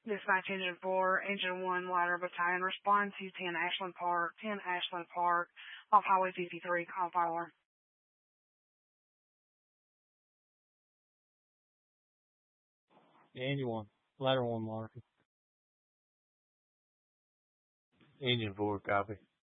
Dispatch Engine 4, Engine 1, Ladder Battalion, respond to 10 Ashland Park, off Highway 53, call follower. Engine 1, Ladder 1, Mark. Engine 4, copy.